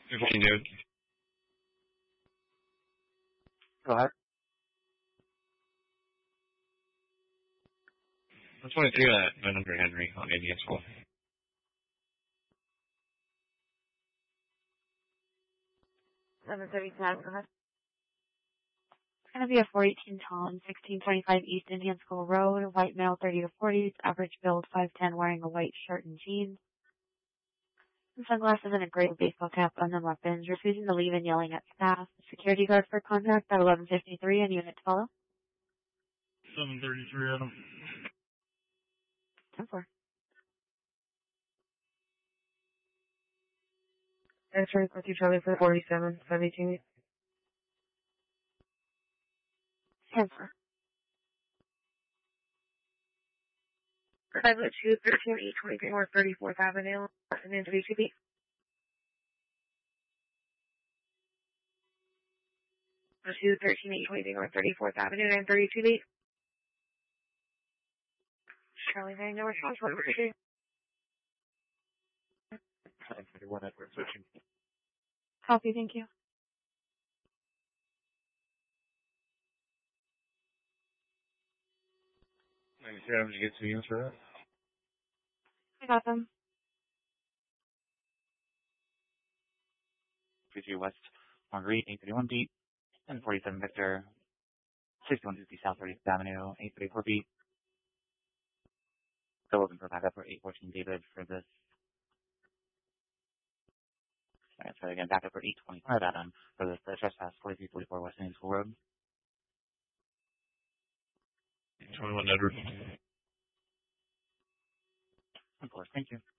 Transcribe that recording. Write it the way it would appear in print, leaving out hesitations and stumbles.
15, dude. Go ahead. 23 at 900 Henry on Indian School. $7.30 Go ahead. It's going to be a 418 Tom, 1625 East Indian School Road, white male 30 to 40, average build 5'10", wearing a white shirt and jeans. Sunglasses and a gray baseball cap, unknown weapons, refusing to leave and yelling at staff. Security guard for contact at 1153 and unit to follow. 733 Adam. 10-4. Answering with you, Charlie, for 47, 17. 10-4. 502, 13, 823 North 34th Avenue, afternoon 32B. 2, 13, 823 North 34th Avenue, 932B. Charlie 9, no response, what we're doing. 931 Edward switching. Copy, thank you. I'm going to get 2 units for that. I got them. 32 West Marguerite, 831 feet, and 47 Victor, 6150 South 30th Avenue, 834 feet. Still looking for backup for 814 David for this. Alright, so again, backup for 825 Adam for this trespass 4344 West Indian School Road. 21 Edward. Of course, thank you.